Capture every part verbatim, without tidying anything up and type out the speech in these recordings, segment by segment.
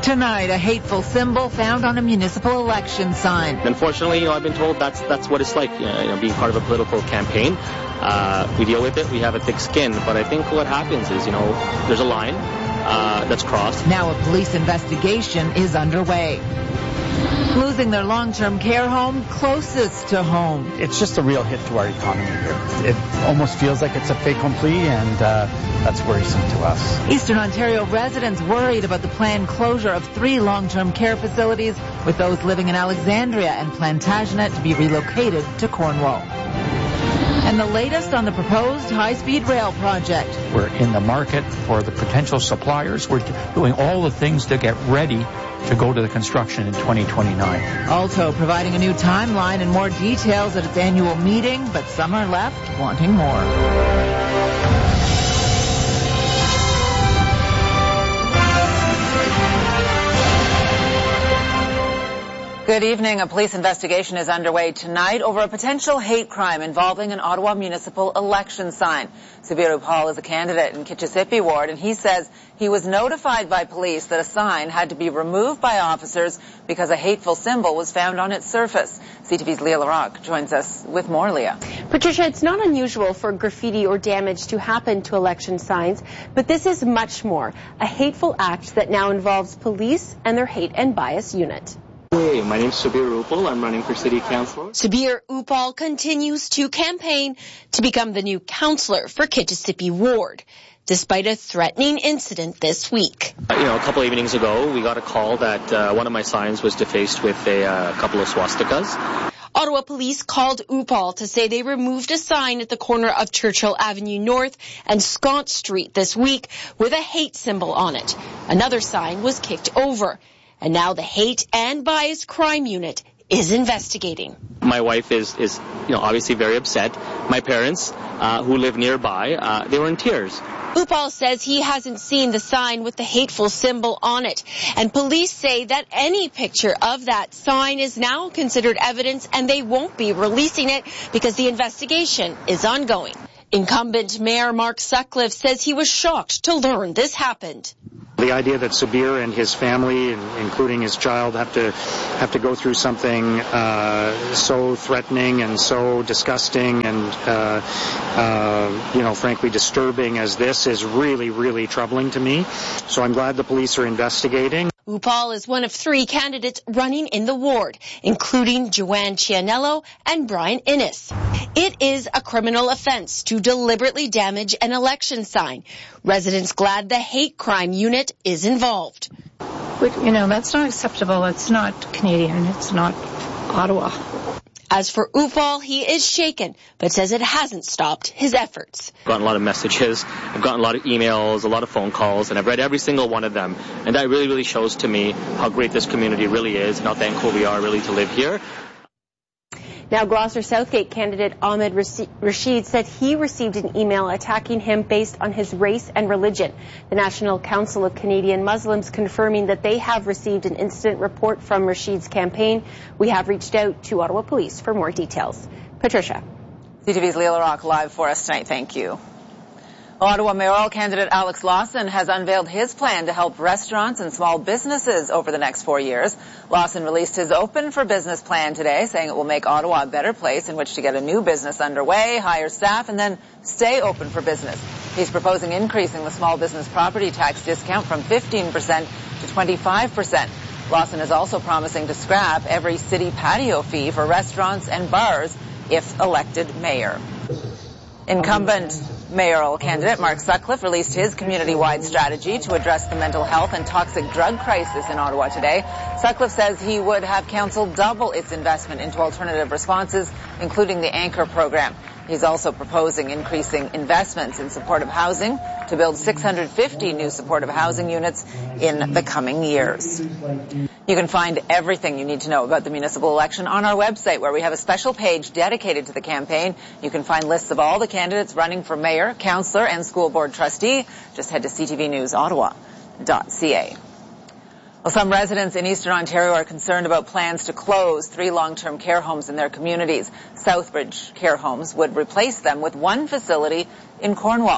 Tonight, a hateful symbol found on a municipal election sign. Unfortunately, you know, I've been told that's that's what it's like, you know, you know being part of a political campaign. Uh, we deal with it. We have a thick skin. But I think what happens is, you know, there's a line uh, that's crossed. Now a police investigation is underway. Losing their long-term care home closest to home. It's just a real hit to our economy here. It almost feels like it's a fait accompli, and uh, that's worrisome to us. Eastern Ontario residents worried about the planned closure of three long-term care facilities, with those living in Alexandria and Plantagenet to be relocated to Cornwall. And the latest on the proposed high-speed rail project. We're in the market for the potential suppliers. We're doing all the things to get ready to go to the construction in twenty twenty-nine. Alto providing a new timeline and more details at its annual meeting, but some are left wanting more. Good evening. A police investigation is underway tonight over a potential hate crime involving an Ottawa municipal election sign. Subir Upal is a candidate in Kitchissippi ward, and he says he was notified by police that a sign had to be removed by officers because a hateful symbol was found on its surface. C T V's Leah Larocque joins us with more, Leah. Patricia, it's not unusual for graffiti or damage to happen to election signs, but this is much more. A hateful act that now involves police and their hate and bias unit. Hey, my name's Subir Upal. I'm running for city councillor. Subir Upal continues to campaign to become the new councillor for Kitchissippi ward, despite a threatening incident this week. Uh, you know, a couple evenings ago, we got a call that uh, one of my signs was defaced with a uh, couple of swastikas. Ottawa police called Upal to say they removed a sign at the corner of Churchill Avenue North and Scott Street this week with a hate symbol on it. Another sign was kicked over. And now the hate and bias crime unit is investigating. My wife is, is you know, obviously very upset. My parents, uh, who live nearby, uh, they were in tears. Upal says he hasn't seen the sign with the hateful symbol on it. And police say that any picture of that sign is now considered evidence and they won't be releasing it because the investigation is ongoing. Incumbent Mayor Mark Sutcliffe says he was shocked to learn this happened. The idea that Subir and his family, including his child, have to have to go through something uh, so threatening and so disgusting and, uh, uh, you know, frankly disturbing as this is really, really troubling to me. So I'm glad the police are investigating. Upal is one of three candidates running in the ward, including Joanne Cianello and Brian Innes. It is a criminal offense to deliberately damage an election sign. Residents glad the hate crime unit is involved. But, you know, that's not acceptable. It's not Canadian. It's not Ottawa. As for Upal, he is shaken, but says it hasn't stopped his efforts. I've gotten a lot of messages, I've gotten a lot of emails, a lot of phone calls, and I've read every single one of them. And that really, really shows to me how great this community really is and how thankful we are really to live here. Now, Gloucester Southgate candidate Ahmed Rashid said he received an email attacking him based on his race and religion. The National Council of Canadian Muslims confirming that they have received an incident report from Rashid's campaign. We have reached out to Ottawa Police for more details. Patricia. C T V's Leah Larocque live for us tonight. Thank you. Ottawa mayoral candidate Alex Lawson has unveiled his plan to help restaurants and small businesses over the next four years. Lawson released his Open for Business plan today, saying it will make Ottawa a better place in which to get a new business underway, hire staff, and then stay open for business. He's proposing increasing the small business property tax discount from fifteen percent to twenty-five percent. Lawson is also promising to scrap every city patio fee for restaurants and bars if elected mayor. Incumbent mayoral candidate Mark Sutcliffe released his community-wide strategy to address the mental health and toxic drug crisis in Ottawa today. Sutcliffe says he would have council double its investment into alternative responses, including the Anchor program. He's also proposing increasing investments in supportive housing to build six hundred fifty new supportive housing units in the coming years. You can find everything you need to know about the municipal election on our website, where we have a special page dedicated to the campaign. You can find lists of all the candidates running for mayor, councillor, and school board trustee. Just head to c t v news ottawa dot c a. Well, some residents in Eastern Ontario are concerned about plans to close three long-term care homes in their communities. Southbridge Care Homes would replace them with one facility in Cornwall.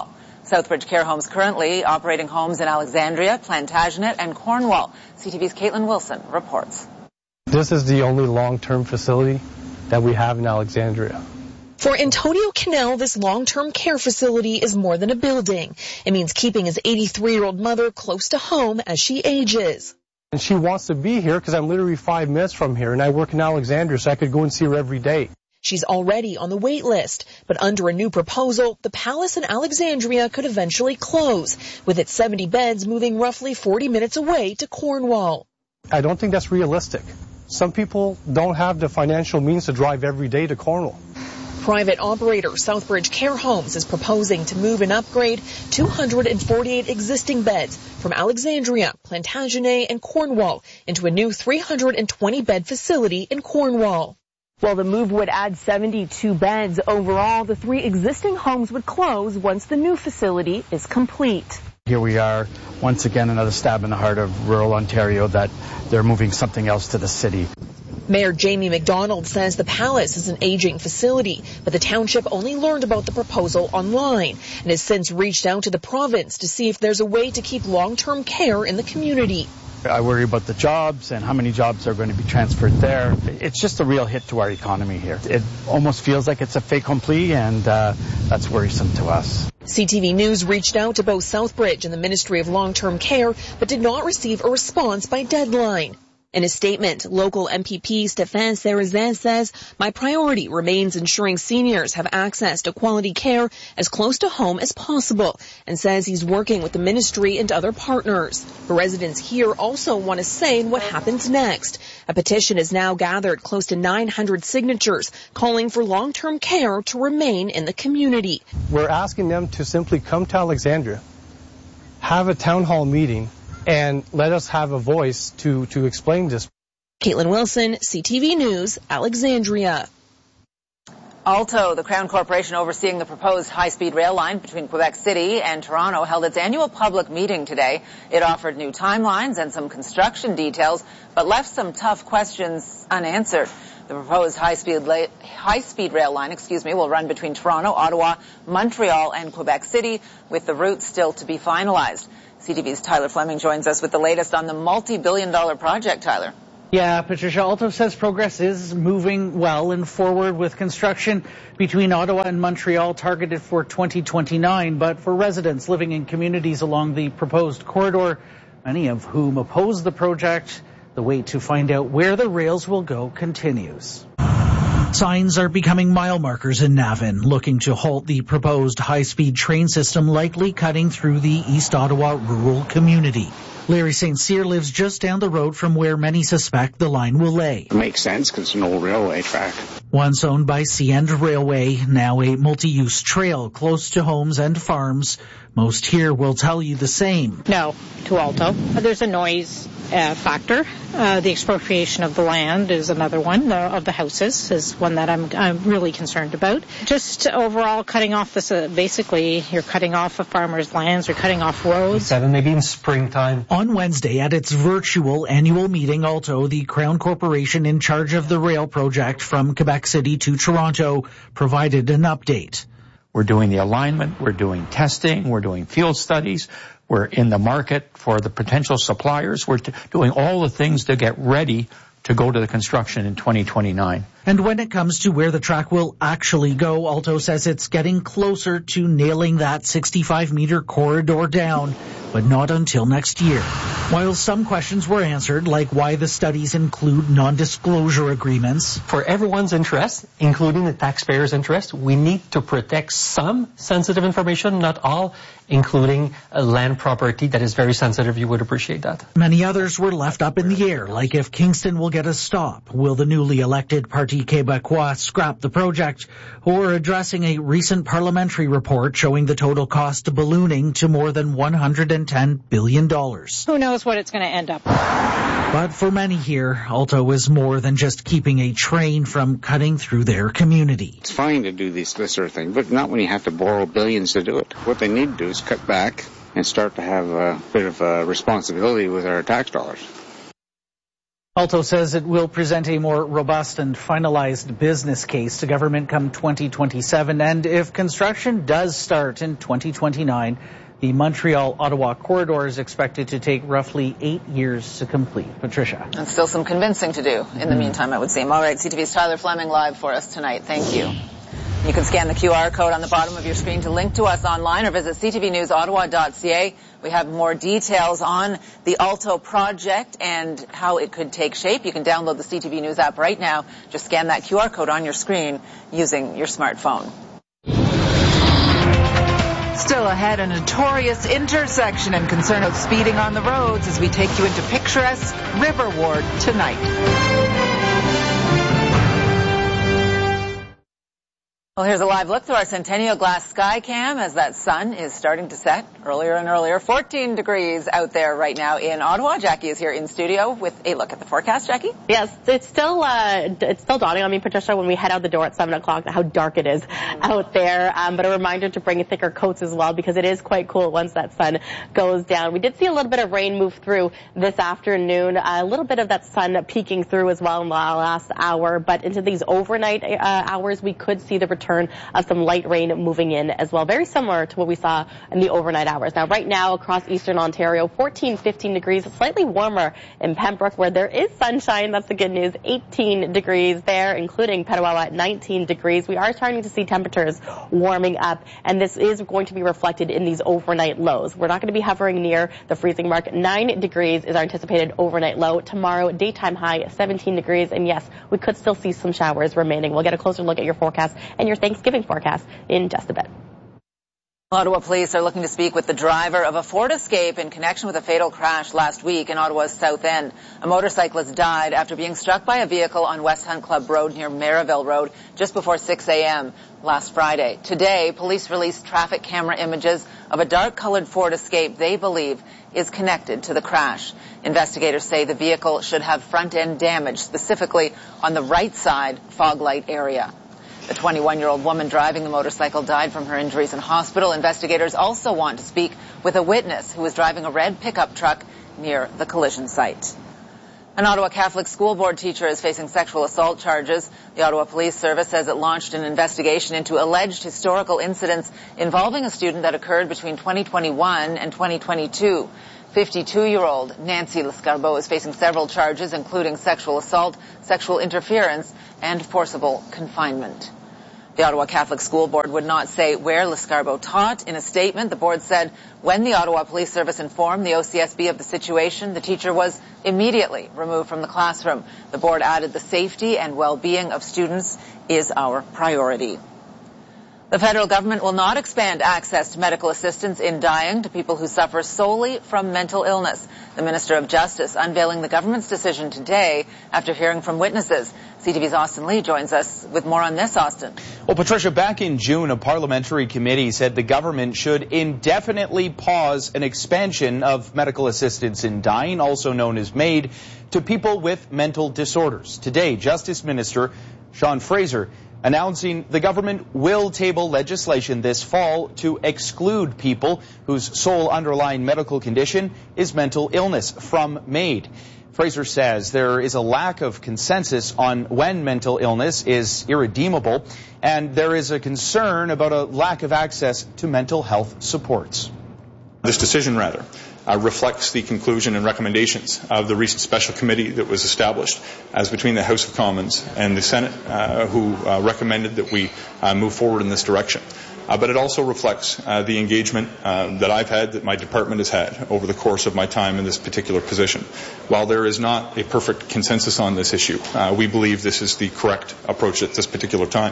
Southbridge Care Homes currently operating homes in Alexandria, Plantagenet, and Cornwall. C T V's Caitlin Wilson reports. This is the only long-term facility that we have in Alexandria. For Antonio Cannell, this long-term care facility is more than a building. It means keeping his eighty-three-year-old mother close to home as she ages. And she wants to be here because I'm literally five minutes from here, and I work in Alexandria, so I could go and see her every day. She's already on the wait list, but under a new proposal, the Palace in Alexandria could eventually close, with its seventy beds moving roughly forty minutes away to Cornwall. I don't think that's realistic. Some people don't have the financial means to drive every day to Cornwall. Private operator Southbridge Care Homes is proposing to move and upgrade two hundred forty-eight existing beds from Alexandria, Plantagenet, and Cornwall into a new three hundred twenty bed facility in Cornwall. While the move would add seventy-two beds overall, the three existing homes would close once the new facility is complete. Here we are, once again, another stab in the heart of rural Ontario that they're moving something else to the city. Mayor Jamie McDonald says the Palace is an aging facility, but the township only learned about the proposal online and has since reached out to the province to see if there's a way to keep long-term care in the community. I worry about the jobs and how many jobs are going to be transferred there. It's just a real hit to our economy here. It almost feels like it's a fait accompli, and uh, that's worrisome to us. C T V News reached out to both Southbridge and the Ministry of Long-Term Care, but did not receive a response by deadline. In a statement, local M P P Stéphane Cérizet says, "My priority remains ensuring seniors have access to quality care as close to home as possible," and says he's working with the ministry and other partners. The residents here also want a say in what happens next. A petition has now gathered close to nine hundred signatures calling for long-term care to remain in the community. We're asking them to simply come to Alexandria, have a town hall meeting, and let us have a voice to, to explain this. Caitlin Wilson, C T V News, Alexandria. Alto, the Crown Corporation overseeing the proposed high-speed rail line between Quebec City and Toronto, held its annual public meeting today. It offered new timelines and some construction details, but left some tough questions unanswered. The proposed high-speed la- high-speed rail line, excuse me, will run between Toronto, Ottawa, Montreal, and Quebec City, with the route still to be finalized. C T V's Tyler Fleming joins us with the latest on the multi-billion dollar project. Tyler. Yeah, Patricia, Alto says progress is moving well and forward with construction between Ottawa and Montreal targeted for twenty twenty-nine. But for residents living in communities along the proposed corridor, many of whom oppose the project, the wait to find out where the rails will go continues. Signs are becoming mile markers in Navan, looking to halt the proposed high-speed train system likely cutting through the East Ottawa rural community. Larry Saint Cyr lives just down the road from where many suspect the line will lay. It makes sense because it's an old railway track. Once owned by CN Railway, now a multi-use trail close to homes and farms. Most here will tell you the same. No, to Alto. There's a noise uh, factor. Uh, the expropriation of the land is another one. Uh, of the houses is one that I'm I'm really concerned about. Just overall cutting off this. Uh, basically, you're cutting off a farmer's lands. You're cutting off roads. Seven, maybe in springtime. On Wednesday, at its virtual annual meeting, Alto, the Crown Corporation in charge of the rail project from Quebec City to Toronto, provided an update. We're doing the alignment, we're doing testing, we're doing field studies, we're in the market for the potential suppliers, we're t- doing all the things to get ready to go to the construction in twenty twenty-nine. And when it comes to where the track will actually go, Alto says it's getting closer to nailing that sixty-five meter corridor down, but not until next year. While some questions were answered, like why the studies include non-disclosure agreements. For everyone's interest, including the taxpayers' interest, we need to protect some sensitive information, not all, including a land property that is very sensitive. You would appreciate that. Many others were left up in the air, like if Kingston will get a stop, will the newly elected Parti Québécois scrap the project, or addressing a recent parliamentary report showing the total cost ballooning to more than one hundred ten billion dollars. Who knows what it's going to end up. But for many here, Alto is more than just keeping a train from cutting through their community. It's fine to do this, this sort of thing, but not when you have to borrow billions to do it. What they need to do is cut back and start to have a bit of a responsibility with our tax dollars. Alto says it will present a more robust and finalized business case to government come twenty twenty-seven. And if construction does start in twenty twenty-nine, the Montreal-Ottawa corridor is expected to take roughly eight years to complete. Patricia. And still some convincing to do in the mm. meantime, it would seem. All right, C T V's Tyler Fleming live for us tonight. Thank you. You can scan the Q R code on the bottom of your screen to link to us online or visit c t v news ottawa dot c a. We have more details on the Alto project and how it could take shape. You can download the C T V News app right now. Just scan that Q R code on your screen using your smartphone. Still ahead, a notorious intersection and concern of speeding on the roads as we take you into picturesque River Ward tonight. Well, here's a live look through our Centennial Glass Skycam as that sun is starting to set earlier and earlier. fourteen degrees out there right now in Ottawa. Jackie is here in studio with a look at the forecast. Jackie? Yes, it's still uh, it's still dawning on me, Patricia, when we head out the door at seven o'clock, how dark it is mm-hmm. out there. Um, but a reminder to bring thicker coats as well, because it is quite cool once that sun goes down. We did see a little bit of rain move through this afternoon, a little bit of that sun peeking through as well in the last hour. But into these overnight uh, hours, we could see the return of some light rain moving in as well, very similar to what we saw in the overnight hours. Now, right now across eastern Ontario, fourteen, fifteen degrees, slightly warmer in Pembroke where there is sunshine. That's the good news. eighteen degrees there, including Petawawa at nineteen degrees. We are starting to see temperatures warming up, and this is going to be reflected in these overnight lows. We're not going to be hovering near the freezing mark. Nine degrees is our anticipated overnight low. Tomorrow, daytime high, seventeen degrees, and yes, we could still see some showers remaining. We'll get a closer look at your forecast and your Thanksgiving forecast in just a bit. Ottawa police are looking to speak with the driver of a Ford Escape in connection with a fatal crash last week in Ottawa's South End. A motorcyclist died after being struck by a vehicle on West Hunt Club Road near Merivale Road just before six a m last Friday. Today, police released traffic camera images of a dark-colored Ford Escape they believe is connected to the crash. Investigators say the vehicle should have front-end damage, specifically on the right side fog light area. The twenty-one-year-old woman driving the motorcycle died from her injuries in hospital. Investigators also want to speak with a witness who was driving a red pickup truck near the collision site. An Ottawa Catholic School Board teacher is facing sexual assault charges. The Ottawa Police Service says it launched an investigation into alleged historical incidents involving a student that occurred between twenty twenty-one and twenty twenty-two. fifty-two-year-old Nancy Lescarbot is facing several charges, including sexual assault, sexual interference, and forcible confinement. The Ottawa Catholic School Board would not say where Lescarbot taught. In a statement, the board said when the Ottawa Police Service informed the O C S B of the situation, the teacher was immediately removed from the classroom. The board added the safety and well-being of students is our priority. The federal government will not expand access to medical assistance in dying to people who suffer solely from mental illness. The Minister of Justice unveiling the government's decision today after hearing from witnesses. C T V's Austin Lee joins us with more on this, Austin. Well, Patricia, back in June, a parliamentary committee said the government should indefinitely pause an expansion of medical assistance in dying, also known as MAID, to people with mental disorders. Today, Justice Minister Sean Fraser announcing the government will table legislation this fall to exclude people whose sole underlying medical condition is mental illness from MAID. Fraser says there is a lack of consensus on when mental illness is irredeemable, and there is a concern about a lack of access to mental health supports. This decision, rather, uh, reflects the conclusion and recommendations of the recent special committee that was established as between the House of Commons and the Senate, uh, who uh, recommended that we uh, move forward in this direction. Uh, but it also reflects uh, the engagement uh, that I've had, that my department has had over the course of my time in this particular position. While there is not a perfect consensus on this issue, uh, we believe this is the correct approach at this particular time.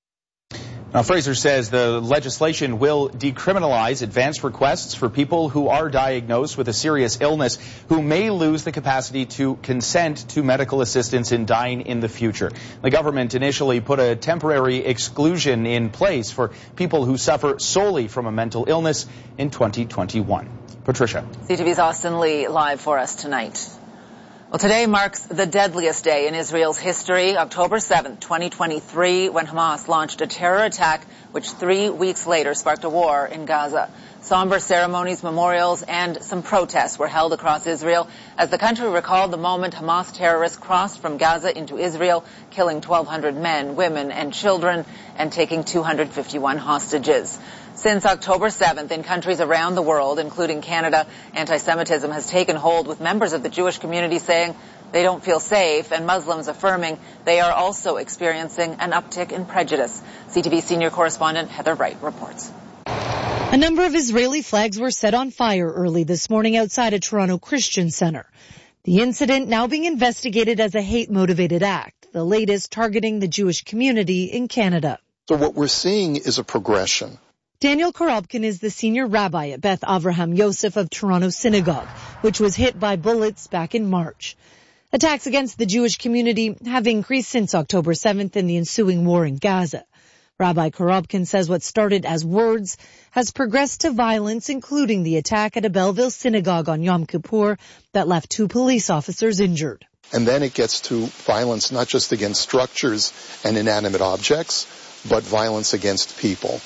Now, Fraser says the legislation will decriminalize advance requests for people who are diagnosed with a serious illness who may lose the capacity to consent to medical assistance in dying in the future. The government initially put a temporary exclusion in place for people who suffer solely from a mental illness in twenty twenty-one. Patricia. C T V's Austin Lee live for us tonight. Well, today marks the deadliest day in Israel's history, October seventh, twenty twenty-three, when Hamas launched a terror attack which three weeks later sparked a war in Gaza. Somber ceremonies, memorials, and some protests were held across Israel as the country recalled the moment Hamas terrorists crossed from Gaza into Israel, killing twelve hundred men, women, and children, and taking two hundred fifty-one hostages. Since October seventh, in countries around the world, including Canada, anti-Semitism has taken hold, with members of the Jewish community saying they don't feel safe, and Muslims affirming they are also experiencing an uptick in prejudice. C T V senior correspondent Heather Wright reports. A number of Israeli flags were set on fire early this morning outside a Toronto Christian center. The incident now being investigated as a hate-motivated act, the latest targeting the Jewish community in Canada. So what we're seeing is a progression. Daniel Korobkin is the senior rabbi at Beth Avraham Yosef of Toronto Synagogue, which was hit by bullets back in March. Attacks against the Jewish community have increased since October seventh in the ensuing war in Gaza. Rabbi Korobkin says what started as words has progressed to violence, including the attack at a Belleville synagogue on Yom Kippur that left two police officers injured. And then it gets to violence not just against structures and inanimate objects, but violence against people.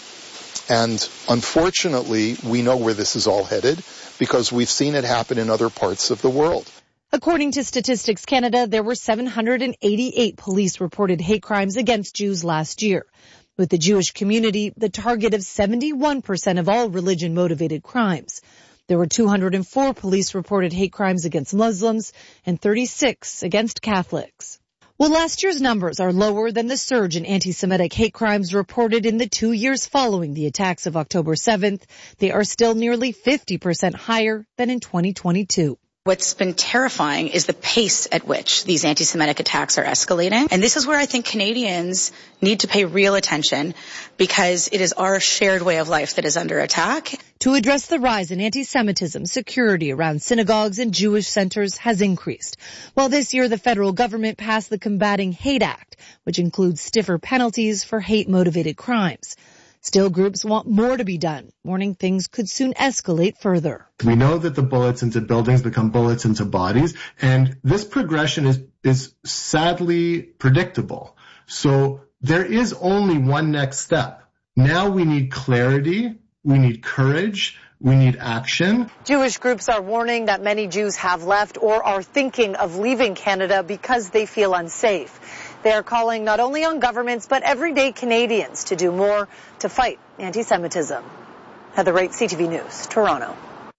And unfortunately, we know where this is all headed because we've seen it happen in other parts of the world. According to Statistics Canada, there were seven hundred eighty-eight police-reported hate crimes against Jews last year, with the Jewish community the target of seventy-one percent of all religion-motivated crimes. There were two hundred four police-reported hate crimes against Muslims and thirty-six against Catholics. Well, last year's numbers are lower than the surge in anti-Semitic hate crimes reported in the two years following the attacks of October seventh. They are still nearly fifty percent higher than in twenty twenty-two. What's been terrifying is the pace at which these anti-Semitic attacks are escalating. And this is where I think Canadians need to pay real attention because it is our shared way of life that is under attack. To address the rise in anti-Semitism, security around synagogues and Jewish centers has increased. Well, this year the federal government passed the Combating Hate Act, which includes stiffer penalties for hate-motivated crimes. Still, groups want more to be done, warning things could soon escalate further. We know that the bullets into buildings become bullets into bodies, and this progression is, is sadly predictable. So there is only one next step. Now we need clarity, we need courage, we need action. Jewish groups are warning that many Jews have left or are thinking of leaving Canada because they feel unsafe. They are calling not only on governments but everyday Canadians to do more to fight anti-Semitism. Heather Wright, C T V News, Toronto.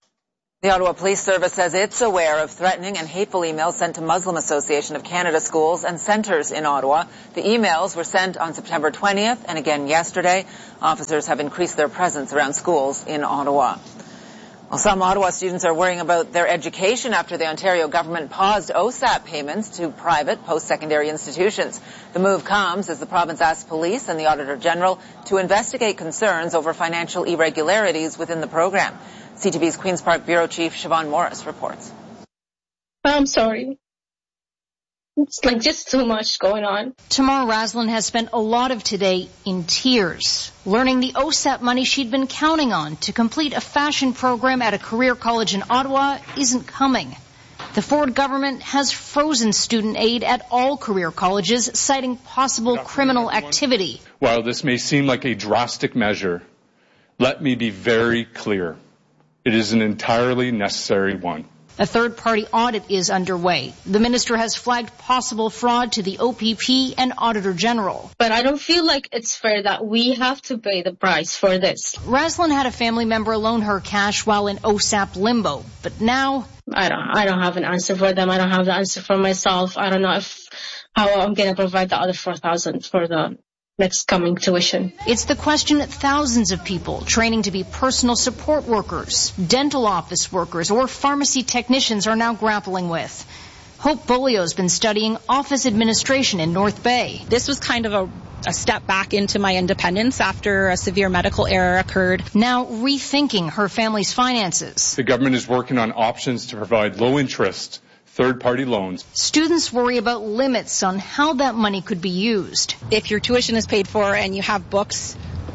The Ottawa Police Service says it's aware of threatening and hateful emails sent to Muslim Association of Canada schools and centres in Ottawa. The emails were sent on September twentieth and again yesterday. Officers have increased their presence around schools in Ottawa. Well, some Ottawa students are worrying about their education after the Ontario government paused O S A P payments to private post-secondary institutions. The move comes as the province asked police and the Auditor General to investigate concerns over financial irregularities within the program. C T V's Queen's Park Bureau Chief Siobhan Morris reports. I'm sorry. It's like just too much going on. Tamar Raslin has spent a lot of today in tears, learning the O S A P money she'd been counting on to complete a fashion program at a career college in Ottawa isn't coming. The Ford government has frozen student aid at all career colleges, citing possible criminal activity. While this may seem like a drastic measure, let me be very clear. It is an entirely necessary one. A third-party audit is underway. The minister has flagged possible fraud to the O P P and Auditor General. But I don't feel like it's fair that we have to pay the price for this. Raslin had a family member loan her cash while in O S A P limbo, but now I don't. I don't have an answer for them. I don't have the answer for myself. I don't know if how I'm going to provide the other four thousand for the next coming tuition. It's the question that thousands of people training to be personal support workers, dental office workers, or pharmacy technicians are now grappling with. Hope Bolio's been studying office administration in North Bay. This was kind of a, a step back into my independence after a severe medical error occurred. Now rethinking her family's finances. The government is working on options to provide low interest third-party loans. Students worry about limits on how that money could be used. If your tuition is paid for and you have books,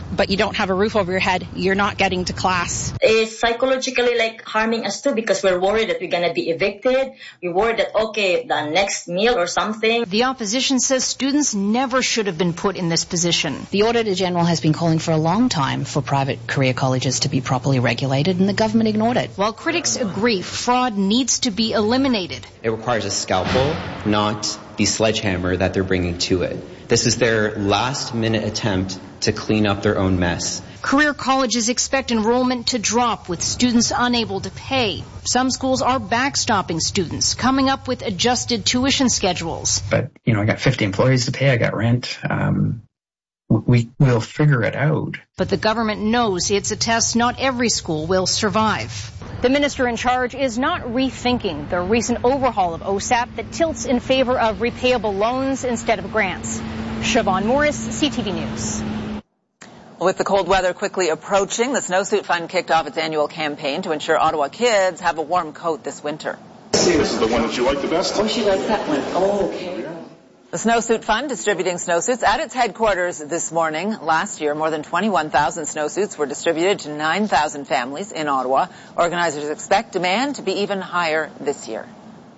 but you don't have a roof over your head, you're not getting to class. It's psychologically like harming us too, because we're worried that we're going to be evicted. We're worried that, okay, the next meal or something. The opposition says students never should have been put in this position. The Auditor General has been calling for a long time for private career colleges to be properly regulated, and the government ignored it. While critics agree fraud needs to be eliminated. It requires a scalpel, not the sledgehammer that they're bringing to it. This is their last-minute attempt to clean up their own mess. Career colleges expect enrollment to drop with students unable to pay. Some schools are backstopping students, coming up with adjusted tuition schedules. But, you know, I got fifty employees to pay, I got rent. Um, we will figure it out. But the government knows it's a test not every school will survive. The minister in charge is not rethinking the recent overhaul of O S A P that tilts in favor of repayable loans instead of grants. Siobhan Morris, C T V News. With the cold weather quickly approaching, the Snowsuit Fund kicked off its annual campaign to ensure Ottawa kids have a warm coat this winter. This is the one that you like the best? Oh, she likes that one. Oh, okay. The Snowsuit Fund distributing snowsuits at its headquarters this morning. Last year, more than twenty-one thousand snowsuits were distributed to nine thousand families in Ottawa. Organizers expect demand to be even higher this year.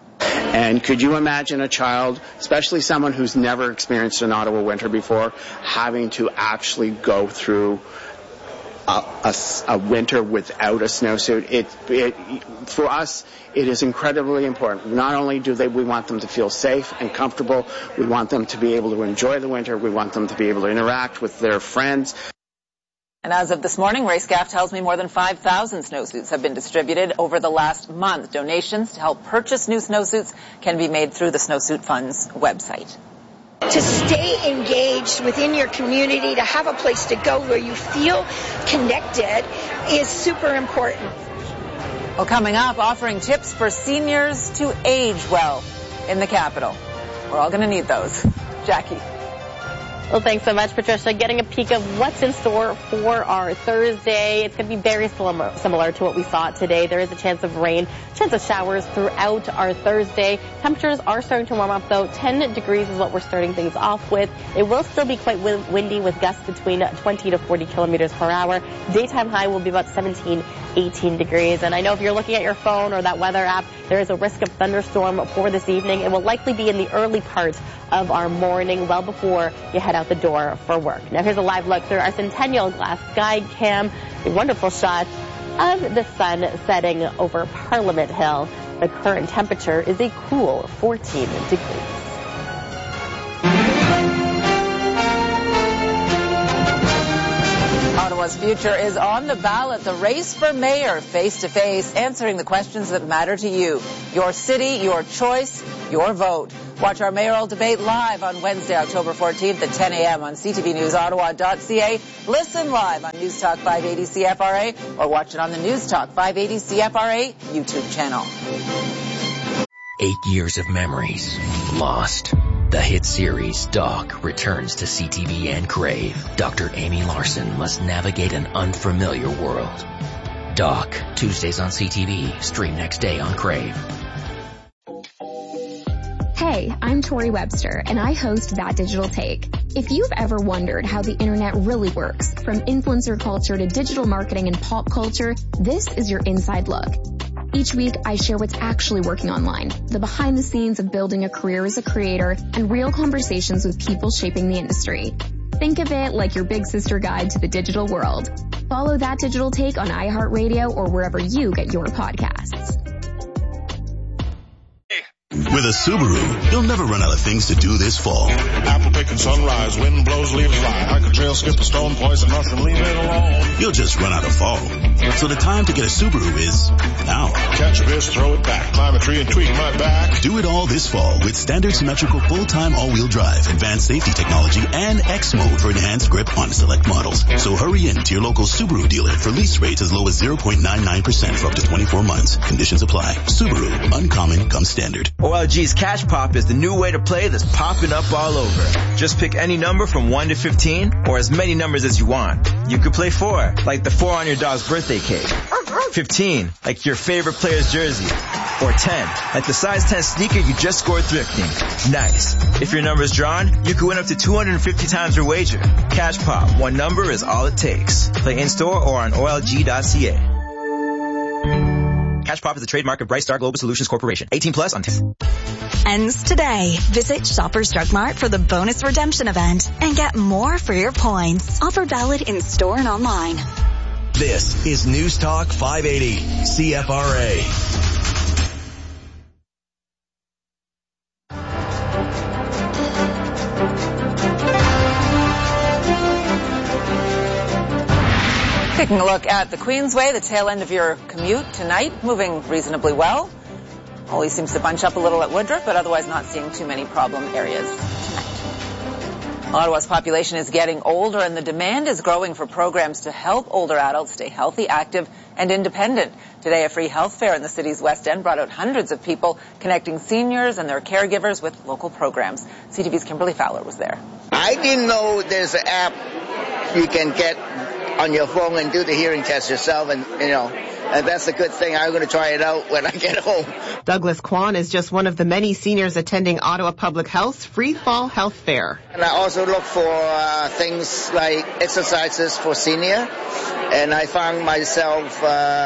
And could you imagine a child, especially someone who's never experienced an Ottawa winter before, having to actually go through a, a, a winter without a snowsuit? It, it, for us, it is incredibly important. Not only do they, we want them to feel safe and comfortable, we want them to be able to enjoy the winter, we want them to be able to interact with their friends. And as of this morning, Ray Scaff tells me more than five thousand snowsuits have been distributed over the last month. Donations to help purchase new snowsuits can be made through the Snowsuit Fund's website. To stay engaged within your community, to have a place to go where you feel connected is super important. Well, coming up, offering tips for seniors to age well in the capital. We're all going to need those. Jackie. Well, thanks so much, Patricia. Getting a peek of what's in store for our Thursday. It's going to be very similar to what we saw today. There is a chance of rain, chance of showers throughout our Thursday. Temperatures are starting to warm up, though. ten degrees is what we're starting things off with. It will still be quite windy with gusts between twenty to forty kilometers per hour. Daytime high will be about seventeen, eighteen degrees. And I know if you're looking at your phone or that weather app, there is a risk of thunderstorm for this evening. It will likely be in the early part of our morning, well before you head out the door for work. Now here's a live look through our Centennial Glass Sky Cam. A wonderful shot of the sun setting over Parliament Hill. The current temperature is a cool fourteen degrees. Ottawa's future is on the ballot. The race for mayor, face-to-face, answering the questions that matter to you. Your city, your choice, your vote. Watch our mayoral debate live on Wednesday, October fourteenth at ten a.m. on c t v news ottawa dot c a. Listen live on News Talk five eighty C F R A or watch it on the News Talk five eighty C F R A YouTube channel. Eight years of memories lost. The hit series Doc returns to C T V and Crave. Doctor Amy Larson must navigate an unfamiliar world. Doc, Tuesdays on C T V, stream next day on Crave. Hey, I'm Tori Webster, and I host That Digital Take. If you've ever wondered how the internet really works, from influencer culture to digital marketing and pop culture, this is your inside look. Each week, I share what's actually working online, the behind the scenes of building a career as a creator, and real conversations with people shaping the industry. Think of it like your big sister guide to the digital world. Follow That Digital Take on iHeartRadio or wherever you get your podcasts. With a Subaru, you'll never run out of things to do this fall. Apple picking sunrise, wind blows, leaves fly. Hike a trail, skip a stone, poison mushroom, leave it alone. You'll just run out of fall. So the time to get a Subaru is now. Catch a fish, throw it back, climb a tree and tweak my back. Do it all this fall with standard symmetrical full-time all-wheel drive, advanced safety technology, and X mode for enhanced grip on select models. So hurry in to your local Subaru dealer for lease rates as low as zero point nine nine percent for up to twenty-four months. Conditions apply. Subaru, uncommon comes standard. O L G's Cash Pop is the new way to play that's popping up all over. Just pick any number from one to fifteen or as many numbers as you want. You could play four, like the four on your dog's birthday cake. fifteen, like your favorite player's jersey. Or ten, like the size ten sneaker you just scored thrifting. Nice. If your number's drawn, you can win up to two hundred fifty times your wager. Cash Pop, one number is all it takes. Play in-store or on O L G dot C A. Cash Pop is a trademark of Bright Star Global Solutions Corporation. eighteen plus on t- Ends today. Visit Shoppers Drug Mart for the bonus redemption event and get more for your points. Offer valid in store and online. This is News Talk five eighty, C F R A. Taking a look at the Queensway, the tail end of your commute tonight, moving reasonably well. Always seems to bunch up a little at Woodruff, but otherwise not seeing too many problem areas tonight. Ottawa's population is getting older, and the demand is growing for programs to help older adults stay healthy, active, and independent. Today, a free health fair in the city's West End brought out hundreds of people, connecting seniors and their caregivers with local programs. C T V's Kimberly Fowler was there. I didn't know there's an app you can get on your phone and do the hearing test yourself, and you know, and that's a good thing. I'm going to try it out when I get home. Douglas Kwan is just one of the many seniors attending Ottawa Public Health's Free Fall Health Fair. And I also look for uh, things like exercises for senior, and I found myself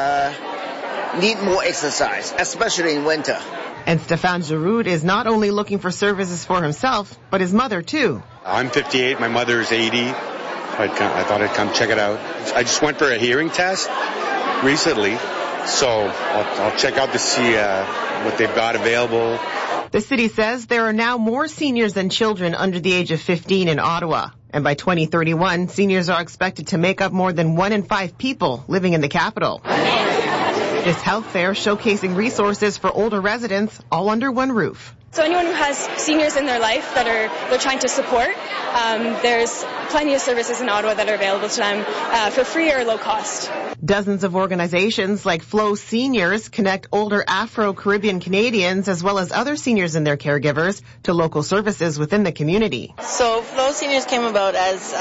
uh, need more exercise, especially in winter. And Stefan Giroud is not only looking for services for himself, but his mother too. I'm fifty-eight, my mother is eighty. I'd come, I thought I'd come check it out. I just went for a hearing test recently, so I'll, I'll check out to see uh, what they've got available. The city says there are now more seniors than children under the age of fifteen in Ottawa. And by twenty thirty-one, seniors are expected to make up more than one in five people living in the capital. This health fair showcasing resources for older residents all under one roof. So anyone who has seniors in their life that are they're trying to support, um, there's plenty of services in Ottawa that are available to them uh, for free or low cost. Dozens of organizations like Flow Seniors connect older Afro-Caribbean Canadians as well as other seniors and their caregivers to local services within the community. So Flow Seniors came about as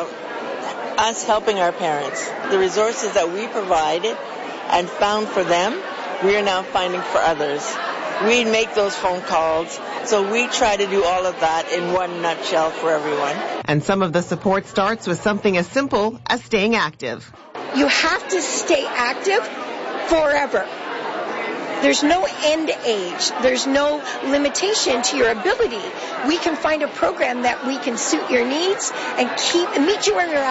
uh, us helping our parents. The resources that we provided and found for them, we are now finding for others. We make those phone calls, so we try to do all of that in one nutshell for everyone. And some of the support starts with something as simple as staying active. You have to stay active forever. There's no end age. There's no limitation to your ability. We can find a program that we can suit your needs and keep meet you where you're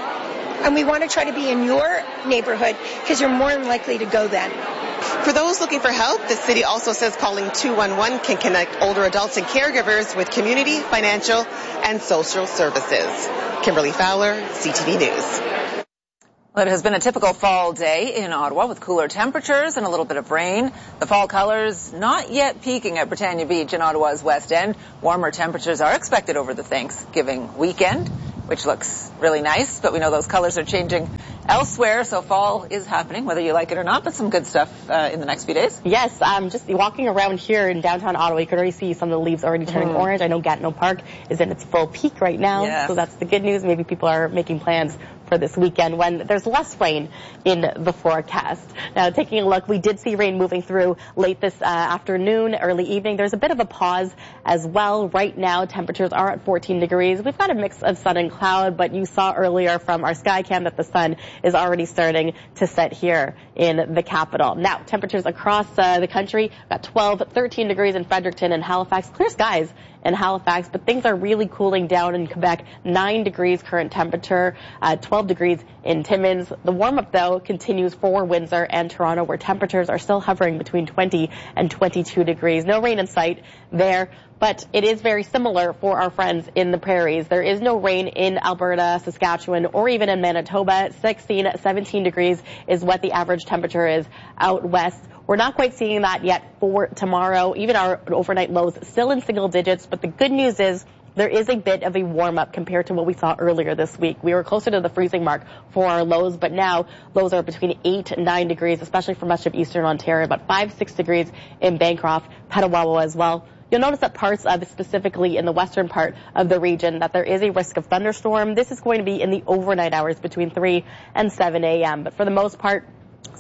at. And we want to try to be in your neighborhood because you're more than likely to go then. For those looking for help, the city also says calling two one one can connect older adults and caregivers with community, financial, and social services. Kimberly Fowler, C T V News. Well, it has been a typical fall day in Ottawa with cooler temperatures and a little bit of rain. The fall colors not yet peaking at Britannia Beach in Ottawa's West End. Warmer temperatures are expected over the Thanksgiving weekend, which looks really nice, but we know those colors are changing elsewhere, so fall is happening, whether you like it or not, but some good stuff uh, in the next few days. Yes, um, just walking around here in downtown Ottawa, you can already see some of the leaves already turning mm. orange. I know Gatineau Park is in its full peak right now, yes. So that's the good news. Maybe people are making plans for this weekend when there's less rain in the forecast. Now, taking a look, we did see rain moving through late this uh, afternoon, early evening. There's a bit of a pause as well. Right now, temperatures are at fourteen degrees. We've got a mix of sun and cloud, but you saw earlier from our sky cam that the sun is already starting to set here in the capital. Now, temperatures across uh, the country, got twelve, thirteen degrees in Fredericton and Halifax. Clear skies in Halifax, but things are really cooling down in Quebec. nine degrees current temperature, uh, twelve degrees in Timmins. The warm-up, though, continues for Windsor and Toronto, where temperatures are still hovering between twenty and twenty-two degrees. No rain in sight there, but it is very similar for our friends in the prairies. There is no rain in Alberta, Saskatchewan, or even in Manitoba. sixteen, seventeen degrees is what the average temperature is out west. We're not quite seeing that yet for tomorrow. Even our overnight lows still in single digits, but the good news is there is a bit of a warm-up compared to what we saw earlier this week. We were closer to the freezing mark for our lows, but now lows are between eight and nine degrees, especially for much of eastern Ontario, about five, six degrees in Bancroft, Petawawa as well. You'll notice that parts of, specifically in the western part of the region, that there is a risk of thunderstorm. This is going to be in the overnight hours between three and seven a.m., but for the most part,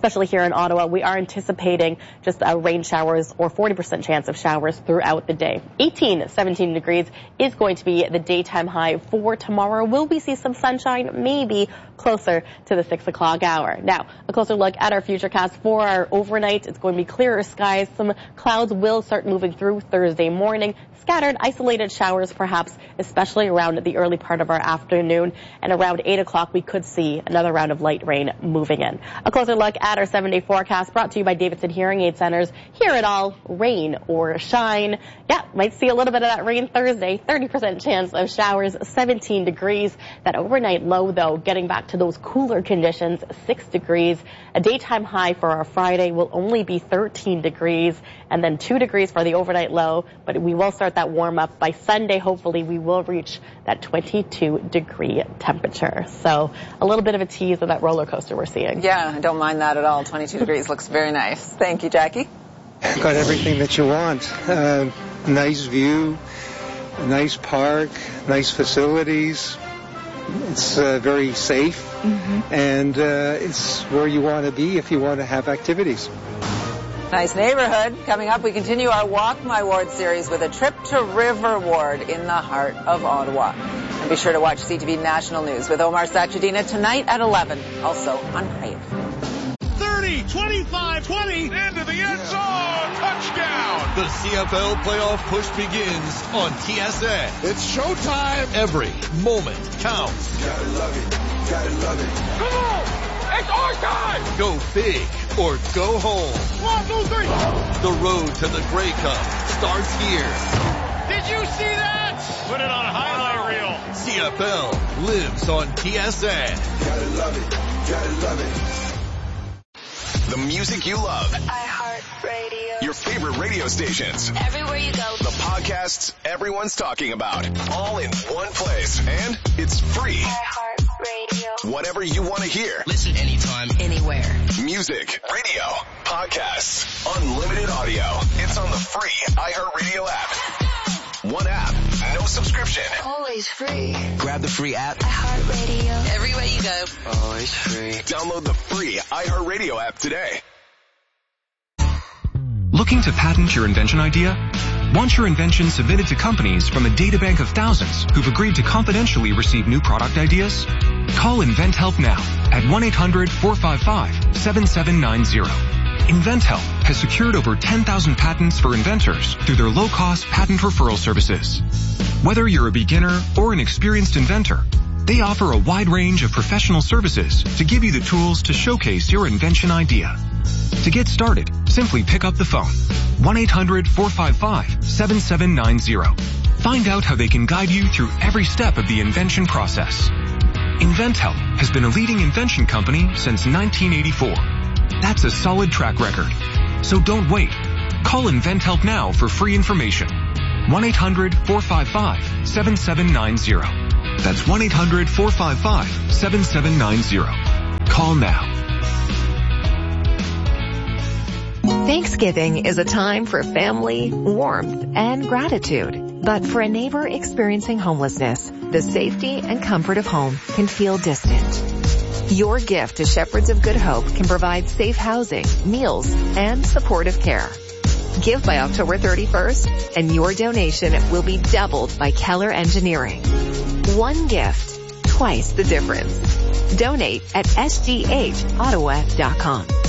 especially here in Ottawa, we are anticipating just uh, rain showers or forty percent chance of showers throughout the day. eighteen, seventeen degrees is going to be the daytime high for tomorrow. Will we see some sunshine? Maybe closer to the six o'clock hour. Now, a closer look at our futurecast for our overnight. It's going to be clearer skies. Some clouds will start moving through Thursday morning. Scattered, isolated showers perhaps, especially around the early part of our afternoon. And around eight o'clock, we could see another round of light rain moving in. A closer look at our seven-day forecast brought to you by Davidson Hearing Aid Centers. Hear it all, rain or shine. Yeah, might see a little bit of that rain Thursday. thirty percent chance of showers, seventeen degrees. That overnight low, though, getting back to those cooler conditions, six degrees. A daytime high for our Friday will only be thirteen degrees, and then two degrees for the overnight low. But we will start that warm up by Sunday. Hopefully we will reach that twenty-two degree temperature. So a little bit of a tease of that roller coaster we're seeing. Yeah, I don't mind that at all. twenty-two degrees looks very nice. Thank you, Jackie. Got everything that you want. Uh, nice view, nice park, nice facilities. It's uh, very safe, mm-hmm. and uh, it's where you want to be if you want to have activities. Nice neighborhood. Coming up, we continue our Walk My Ward series with a trip to River Ward in the heart of Ottawa. And be sure to watch C T V National News with Omar Sachedina tonight at eleven, also on Crave. thirty, twenty-five, twenty, into the end zone, touchdown! The C F L playoff push begins on T S N. It's showtime. Every moment counts. Gotta love it, gotta love it. Come on! It's our time! Go big or go home. One, two, three. The road to the Grey Cup starts here. Did you see that? Put it on a highlight reel. C F L lives on T S N. Gotta love it, gotta love it. The music you love. iHeartRadio. Your favorite radio stations. Everywhere you go. The podcasts everyone's talking about. All in one place. And it's free. iHeartRadio. Whatever you want to hear. Listen anytime, anywhere. Music, radio, podcasts, unlimited audio. It's on the free iHeartRadio app. One app, no subscription. Always free. Grab the free app. iHeartRadio. Everywhere you go. Always free. Download the free iHeartRadio app today. Looking to patent your invention idea? Want your invention submitted to companies from a databank of thousands who've agreed to confidentially receive new product ideas? Call InventHelp now at one eight hundred four five five seven seven nine zero. InventHelp has secured over ten thousand patents for inventors through their low-cost patent referral services. Whether you're a beginner or an experienced inventor, they offer a wide range of professional services to give you the tools to showcase your invention idea. To get started, simply pick up the phone. one eight hundred four five five seven seven nine zero. Find out how they can guide you through every step of the invention process. InventHelp has been a leading invention company since nineteen eighty-four. That's a solid track record. So don't wait. Call InventHelp now for free information. one eight hundred four five five seven seven nine zero. That's one eight hundred four five five seven seven nine zero. Call now. Thanksgiving is a time for family, warmth, and gratitude. But for a neighbor experiencing homelessness, the safety and comfort of home can feel distant. Your gift to Shepherds of Good Hope can provide safe housing, meals, and supportive care. Give by October thirty-first, and your donation will be doubled by Keller Engineering. One gift, twice the difference. Donate at s g h ottawa dot com.